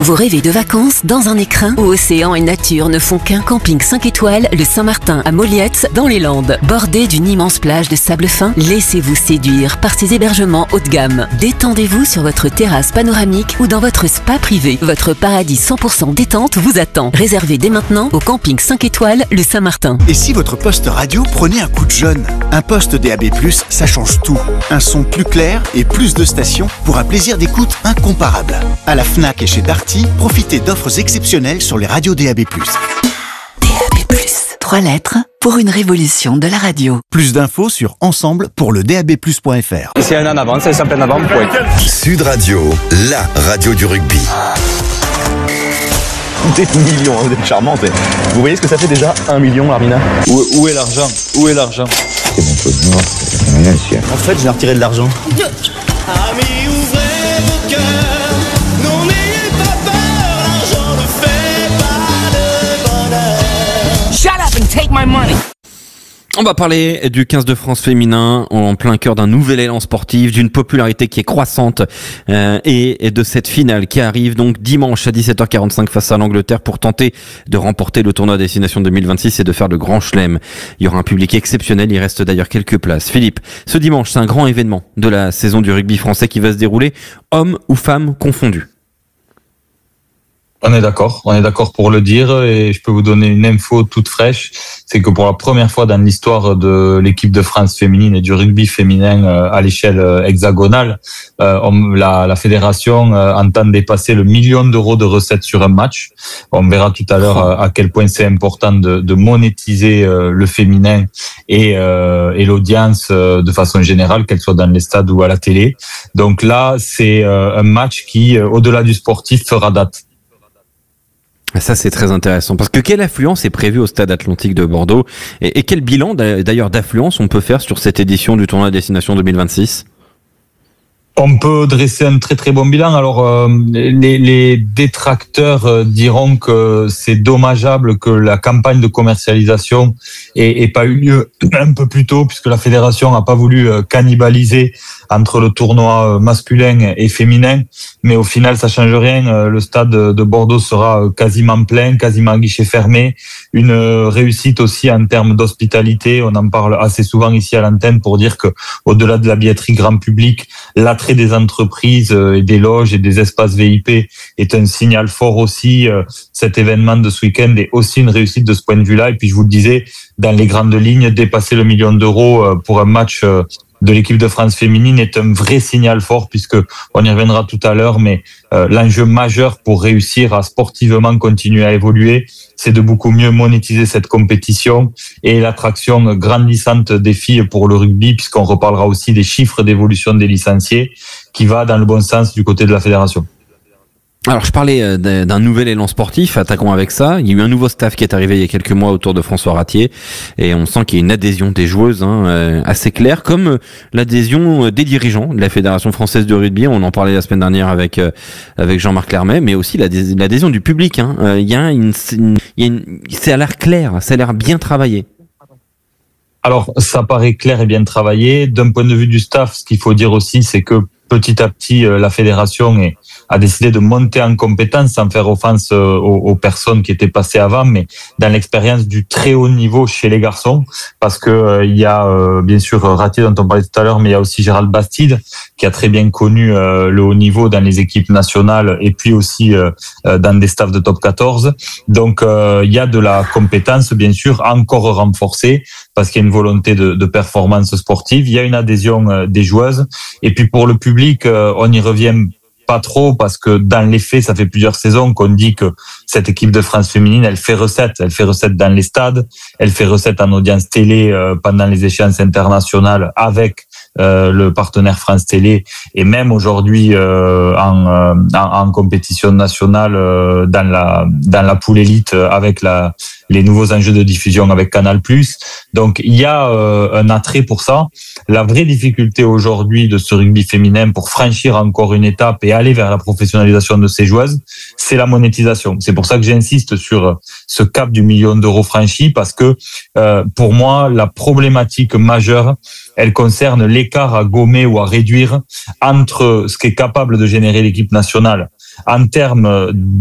Vous rêvez de vacances dans un écrin où océan et nature ne font qu'un? Camping 5 étoiles, le Saint-Martin à Moliette, dans les Landes. Bordé d'une immense plage de sable fin, laissez-vous séduire par ces hébergements haut de gamme. Détendez-vous sur votre terrasse panoramique ou dans votre spa privé. Votre paradis 100% détente vous attend. Réservez dès maintenant au Camping 5 étoiles, le Saint-Martin. Et si votre poste radio prenait un coup de jeune? Un poste DAB+, ça change tout. Un son plus clair et plus de stations pour un plaisir d'écoute incomparable. À la Fnac et chez Darty, profitez d'offres exceptionnelles sur les radios DAB+. DAB+, 3 lettres pour une révolution de la radio. Plus d'infos sur ensemble pour le dabplus.fr. C'est un en avant, c'est simple en avant. Sud Radio, la radio du rugby. Des millions, vous êtes charmante. Vous voyez ce que ça fait déjà 1 million, Armina? Où est l'argent? Où est l'argent? C'est mon peu de mort, c'est rien, chien. En fait, j'ai retiré de l'argent. Amis, ouvrez vos cœurs. Non, n'ayez pas peur. L'argent ne fait pas le bonheur. Shut up and take my money. On va parler du 15 de France féminin en plein cœur d'un nouvel élan sportif, d'une popularité qui est croissante et de cette finale qui arrive donc dimanche à 17h45 face à l'Angleterre pour tenter de remporter le tournoi Destination 2026 et de faire le grand chelem. Il y aura un public exceptionnel, il reste d'ailleurs quelques places. Philippe, ce dimanche, c'est un grand événement de la saison du rugby français qui va se dérouler, hommes ou femmes confondus. On est d'accord pour le dire et je peux vous donner une info toute fraîche, c'est que pour la première fois dans l'histoire de l'équipe de France féminine et du rugby féminin à l'échelle hexagonale, la fédération entend dépasser le 1 million d'euros de recettes sur un match. On verra tout à l'heure à quel point c'est important de monétiser le féminin et l'audience de façon générale, qu'elle soit dans les stades ou à la télé. Donc là, c'est un match qui, au-delà du sportif, fera date. Ça, c'est très intéressant. Parce que quelle affluence est prévue au Stade Atlantique de Bordeaux et quel bilan, d'ailleurs, d'affluence on peut faire sur cette édition du tournoi Destination 2026 ? On peut dresser un très très bon bilan. Alors les détracteurs diront que c'est dommageable que la campagne de commercialisation ait pas eu lieu un peu plus tôt, puisque la fédération n'a pas voulu cannibaliser entre le tournoi masculin et féminin. Mais au final, ça change rien. Le stade de Bordeaux sera quasiment plein, quasiment guichet fermé. Une réussite aussi en termes d'hospitalité. On en parle assez souvent ici à l'antenne pour dire que au-delà de la billetterie grand public, l'attrait des entreprises et des loges et des espaces VIP est un signal fort aussi. Cet événement de ce week-end est aussi une réussite de ce point de vue-là. Et puis je vous le disais, dans les grandes lignes, dépasser le 1 million d'euros pour un match de l'équipe de France féminine est un vrai signal fort, puisque on y reviendra tout à l'heure, mais l'enjeu majeur pour réussir à sportivement continuer à évoluer, c'est de beaucoup mieux monétiser cette compétition et l'attraction grandissante des filles pour le rugby, puisqu'on reparlera aussi des chiffres d'évolution des licenciés, qui va dans le bon sens du côté de la fédération. Alors je parlais d'un nouvel élan sportif, attaquons avec ça. Il y a eu un nouveau staff qui est arrivé il y a quelques mois autour de François Ratier et on sent qu'il y a une adhésion des joueuses assez claire, comme l'adhésion des dirigeants de la Fédération française de rugby. On en parlait la semaine dernière avec Jean-Marc Lermet, mais aussi l'adhésion du public. Il y a ça a l'air clair, ça a l'air bien travaillé. Alors ça paraît clair et bien travaillé. D'un point de vue du staff, ce qu'il faut dire aussi, c'est que petit à petit, la fédération a décidé de monter en compétence sans faire offense aux personnes qui étaient passées avant, mais dans l'expérience du très haut niveau chez les garçons, parce que il y a bien sûr Ratier dont on parlait tout à l'heure, mais il y a aussi Gérald Bastide qui a très bien connu le haut niveau dans les équipes nationales et puis aussi dans des staffs de top 14. Donc il y a de la compétence bien sûr encore renforcée parce qu'il y a une volonté de performance sportive. Il y a une adhésion des joueuses et puis pour le public, on y revient pas trop parce que dans les faits, ça fait plusieurs saisons qu'on dit que cette équipe de France féminine, elle fait recette dans les stades, elle fait recette en audience télé pendant les échéances internationales avec le partenaire France Télé et même aujourd'hui en compétition nationale dans la poule élite avec les nouveaux enjeux de diffusion avec Canal+. Donc il y a un attrait pour ça. La vraie difficulté aujourd'hui de ce rugby féminin pour franchir encore une étape et aller vers la professionnalisation de ces joueuses, c'est la monétisation. C'est pour ça que j'insiste sur ce cap du 1 million d'euros franchi parce que pour moi, la problématique majeure, elle concerne l'écart à gommer ou à réduire entre ce qu'est capable de générer l'équipe nationale En termes